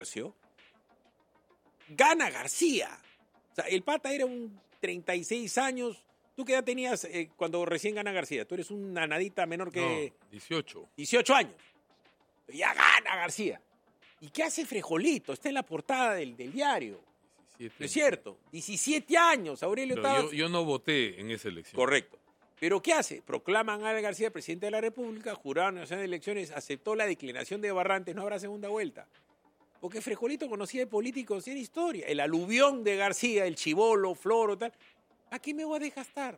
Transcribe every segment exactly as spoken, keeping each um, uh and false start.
gana García. O sea, el pata era un treinta y seis años. ¿Tú qué edad tenías eh, cuando recién gana García? Tú eres una nadita menor que... No, dieciocho. dieciocho años. Ya gana García. ¿Y qué hace Frejolito? Está en la portada del, del diario. diecisiete. ¿No es cierto? diecisiete años, Aurelio Pero estaba... yo, yo no voté en esa elección. Correcto. ¿Pero qué hace? Proclaman a Alan García presidente de la República, jurado nacional de elecciones, aceptó la declinación de Barrantes, no habrá segunda vuelta. Porque Frejolito conocía de políticos, era historia. El aluvión de García, el chibolo, Floro, tal. ¿A qué me voy a desgastar?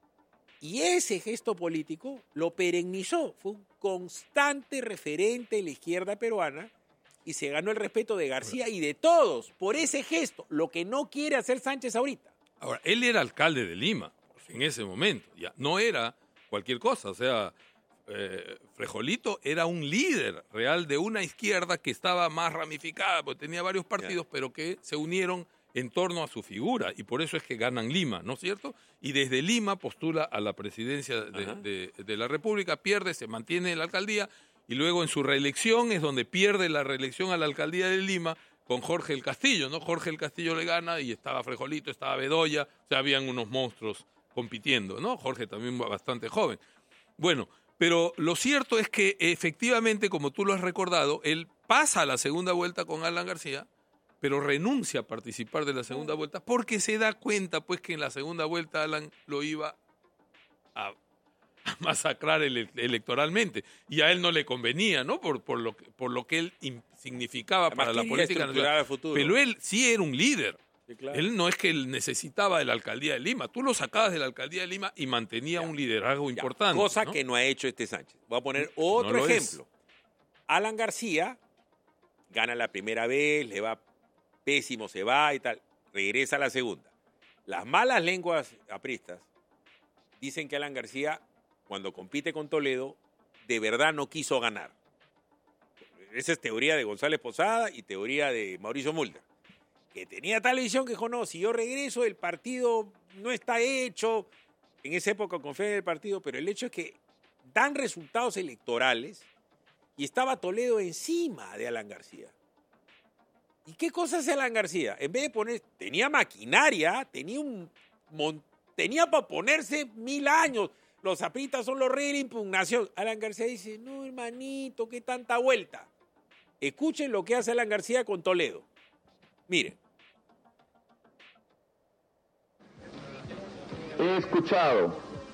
Y ese gesto político lo perennizó. Fue un constante referente de la izquierda peruana y se ganó el respeto de García y de todos por ese gesto, lo que no quiere hacer Sánchez ahorita. Ahora, él era alcalde de Lima en ese momento, ya no era cualquier cosa, o sea, eh, Frejolito era un líder real de una izquierda que estaba más ramificada, porque tenía varios partidos, ya. pero que se unieron en torno a su figura, y por eso es que ganan Lima, ¿no es cierto? Y desde Lima postula a la presidencia de, de, de la República, pierde, se mantiene en la alcaldía, y luego en su reelección es donde pierde la reelección a la alcaldía de Lima con Jorge el Castillo, ¿no? Jorge el Castillo le gana y estaba Frejolito, estaba Bedoya, o sea, habían unos monstruos compitiendo, ¿no? Jorge también bastante joven. Bueno, pero lo cierto es que efectivamente, como tú lo has recordado, él pasa a la segunda vuelta con Alan García, pero renuncia a participar de la segunda vuelta porque se da cuenta pues que en la segunda vuelta Alan lo iba a, a masacrar ele, electoralmente y a él no le convenía, ¿no? Por, por, lo, que, por lo que él significaba Además, para la política nacional. Pero él sí era un líder. Sí, claro. Él no es que él necesitaba de la alcaldía de Lima. Tú lo sacabas de la alcaldía de Lima y mantenía ya. un liderazgo ya. importante. Cosa ¿no? que no ha hecho este Sánchez. Voy a poner otro no ejemplo. Es. Alan García gana la primera vez, le va pésimo, se va y tal. Regresa a la segunda. Las malas lenguas apristas dicen que Alan García, cuando compite con Toledo, de verdad no quiso ganar. Esa es teoría de González Posada y teoría de Mauricio Mulder. Que tenía tal visión que dijo, no, si yo regreso, el partido no está hecho. En esa época confié en el partido, pero el hecho es que dan resultados electorales y estaba Toledo encima de Alan García. ¿Y qué cosa hace Alan García? En vez de poner, tenía maquinaria, tenía un tenía para ponerse mil años. Los apristas son los reyes de la impugnación. Alan García dice, no, hermanito, qué tanta vuelta. Escuchen lo que hace Alan García con Toledo. Miren. He escuchado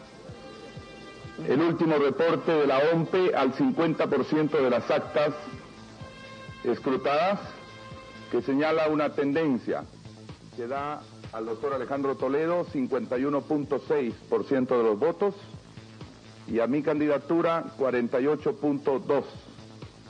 el último reporte de la O M P E al cincuenta por ciento de las actas escrutadas, que señala una tendencia que da al doctor Alejandro Toledo cincuenta y uno punto seis por ciento de los votos y a mi candidatura cuarenta y ocho punto dos por ciento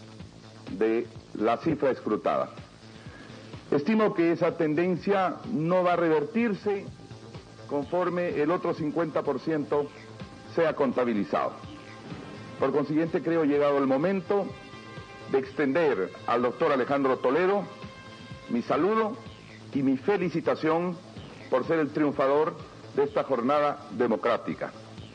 de la cifra escrutada. Estimo que esa tendencia no va a revertirse conforme el otro cincuenta por ciento sea contabilizado. Por consiguiente, creo llegado el momento de extender al doctor Alejandro Toledo mi saludo y mi felicitación por ser el triunfador de esta jornada democrática.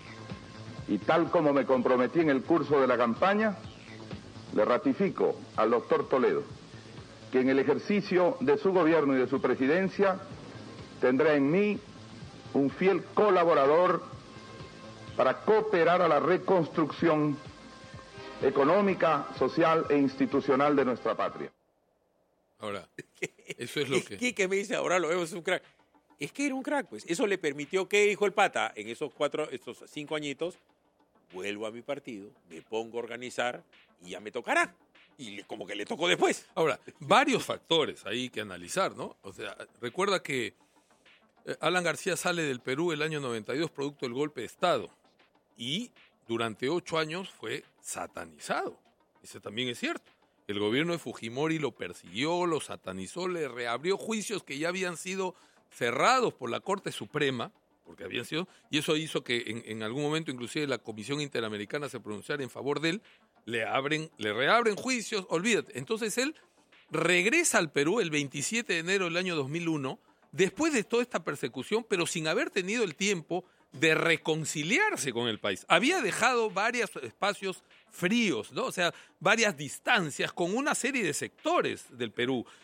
Y tal como me comprometí en el curso de la campaña, le ratifico al doctor Toledo que en el ejercicio de su gobierno y de su presidencia tendrá en mí un fiel colaborador para cooperar a la reconstrucción económica, social e institucional de nuestra patria. Ahora, eso es lo que... Quique me dice, ahora lo vemos, es un crack. Es que era un crack, pues. Eso le permitió que, dijo el pata, en esos cuatro, estos cinco añitos, vuelvo a mi partido, me pongo a organizar y ya me tocará. Y como que le tocó después. Ahora, varios factores ahí que analizar, ¿no? O sea, recuerda que Alan García sale del Perú el año noventa y dos producto del golpe de Estado y durante ocho años fue satanizado. Eso también es cierto. El gobierno de Fujimori lo persiguió, lo satanizó, le reabrió juicios que ya habían sido cerrados por la Corte Suprema, porque habían sido, y eso hizo que en, en algún momento inclusive la Comisión Interamericana se pronunciara en favor de él, le abren, le reabren juicios, olvídate. Entonces él regresa al Perú el veintisiete de enero del año dos mil uno, después de toda esta persecución, pero sin haber tenido el tiempo de reconciliarse con el país. Había dejado varios espacios fríos, ¿no? O sea, varias distancias con una serie de sectores del Perú.